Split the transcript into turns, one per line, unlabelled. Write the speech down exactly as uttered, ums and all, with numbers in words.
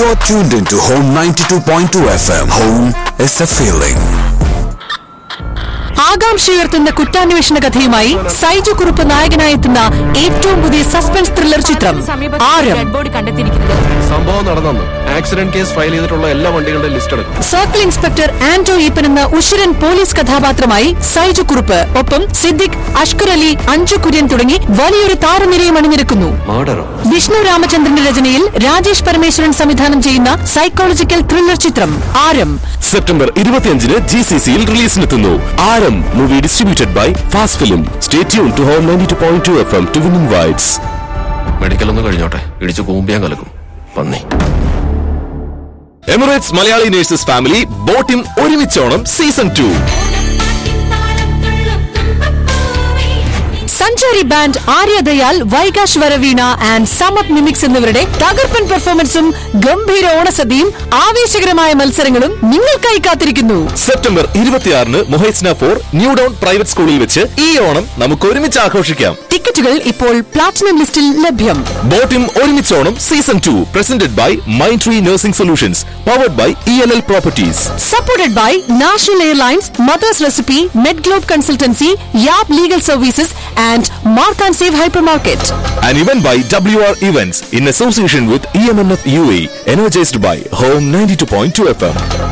You're tuned into Home ninety-two point two F M. Home is a feeling.
ആകാംക്ഷയുയർത്തുന്ന കുറ്റാന്വേഷണ കഥയുമായി സൈജു കുറുപ്പ് നായകനായെത്തുന്ന ഏറ്റവും പുതിയ suspense thriller ചിത്രം ആരം.
സംഭവം നടന്നു. ആക്സിഡന്റ് കേസ് ഫയൽ ചെയ്തിട്ടുള്ള എല്ലാ വണ്ടികളുടെ ലിസ്റ്റ് എടുക്കും.
സർക്കിൾ ഇൻസ്പെക്ടർ ആന്റോ ഈപ്പൻ എന്ന ഉശിരൻ പോലീസ് കഥാപാത്രമായി സൈജു കുറുപ്പ്, ഒപ്പം സിദ്ദിഖ്, അഷ്കർ അലി, അഞ്ജു കുര്യൻ തുടങ്ങി വലിയൊരു താരനിരയും അണിനിരക്കുന്നു. വിഷ്ണു രാമചന്ദ്രന്റെ രചനയിൽ രാജേഷ് പരമേശ്വരൻ സംവിധാനം ചെയ്യുന്ന സൈക്കോളജിക്കൽ ത്രില്ലർ ചിത്രം ആരം
സെപ്റ്റംബർ ഇരുപത്തിയഞ്ചിന് ജി സി സിയിൽ റിലീസിനെത്തുന്നു. ആരം movie distributed by fast film. Stay tune to home ninety-two point two F M to win invites.
Medical ഒന്ന് കഴിഞ്ഞോട്ടെ, ഇടിച്ചു കൂമ്പിയാൻ കലക്കും പന്നി.
Emirates Malayali nurses family Botim ഒരുമിച്ചോണം season two.
സഞ്ചാരി band, Arya Dayal, വൈകാശ് Varaveena and Samath mimics എന്നിവരുടെ തകർപ്പൻ പെർഫോമൻസും ഗംഭീര ഓണസദ്യയും ആവേശകരമായ മത്സരങ്ങളും നിങ്ങൾക്കായി കാത്തിരിക്കുന്നു.
സെപ്റ്റംബർ ഇരുപത്തിയാറിന് മൊഹൈസ്ന ഫോർ ന്യൂ ഡൗൺ പ്രൈവറ്റ് സ്കൂളിൽ വെച്ച് ഈ ഓണം നമുക്ക് ഒരുമിച്ച് ആഘോഷിക്കാം.
ടിക്കറ്റുകൾ ഇപ്പോൾ പ്ലാറ്റിനം ലിസ്റ്റിൽ ലഭ്യം.
Botim ഒരുമിച്ചോണം season two presented by mind tree nursing solutions, powered by E L L properties,
supported by national airlines, mothers recipe, med globe consultancy, യാബ് legal services and Mark and Save Hypermarket.
An event by W R Events in association with E M N F U A E, energized by Home ninety-two point two F M.